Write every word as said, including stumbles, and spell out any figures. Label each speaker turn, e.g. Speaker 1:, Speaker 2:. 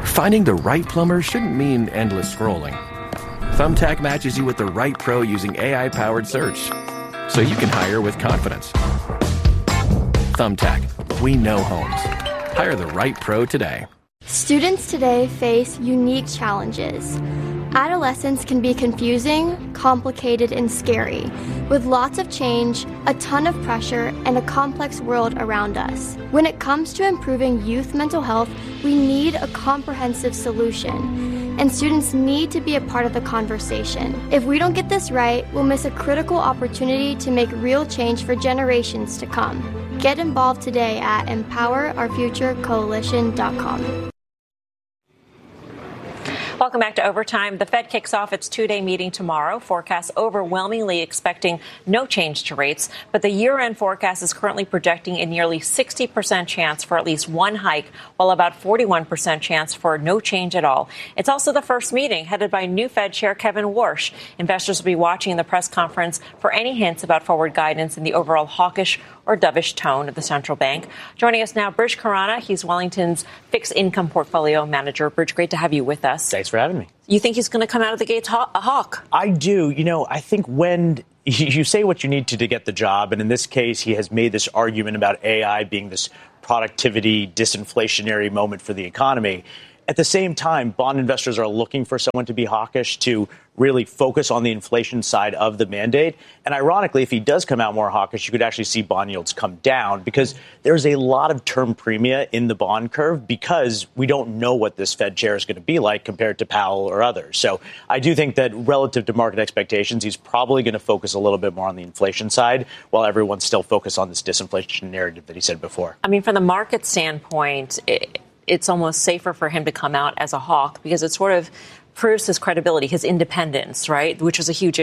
Speaker 1: Finding the right plumber shouldn't mean endless scrolling. Thumbtack matches you with the right pro using A I-powered search, so you can hire with confidence. Thumbtack, we know homes. Hire the right pro today.
Speaker 2: Students today face unique challenges. Adolescence can be confusing, complicated, and scary, with lots of change, a ton of pressure, and a complex world around us. When it comes to improving youth mental health, we need a comprehensive solution, and students need to be a part of the conversation. If we don't get this right, we'll miss a critical opportunity to make real change for generations to come. Get involved today at empower our future coalition dot com.
Speaker 3: Welcome back to Overtime. The Fed kicks off its two-day meeting tomorrow. Forecasts overwhelmingly expecting no change to rates, but the year-end forecast is currently projecting a nearly sixty percent chance for at least one hike, while about forty-one percent chance for no change at all. It's also the first meeting headed by new Fed Chair Kevin Warsh. Investors will be watching the press conference for any hints about forward guidance in the overall hawkish or dovish tone of the central bank. Joining us now, Brij Khurana. He's Wellington's fixed income portfolio manager. Brij, great to have you with us.
Speaker 4: Thanks for having me.
Speaker 3: You think he's going to come out of the gates haw- a hawk?
Speaker 4: I do. You know, I think when you say what you need to to get the job, and in this case, he has made this argument about A I being this productivity, disinflationary moment for the economy. At the same time, bond investors are looking for someone to be hawkish, to really focus on the inflation side of the mandate. And ironically, if he does come out more hawkish, you could actually see bond yields come down because there's a lot of term premia in the bond curve because we don't know what this Fed chair is going to be like compared to Powell or others. So I do think that relative to market expectations, he's probably going to focus a little bit more on the inflation side while everyone's still focused on this disinflation narrative that he said before.
Speaker 3: I mean, from the market standpoint, it, it's almost safer for him to come out as a hawk because it sort of proves his credibility, his independence, right, which was a huge